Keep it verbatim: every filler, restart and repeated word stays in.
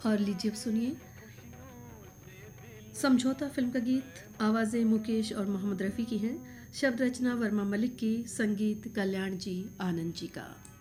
और लीजिए अब सुनिए समझौता फिल्म का गीत। आवाज़ें मुकेश और मोहम्मद रफ़ी की हैं, शब्द रचना वर्मा मलिक की, संगीत कल्याण जी आनंद जी का।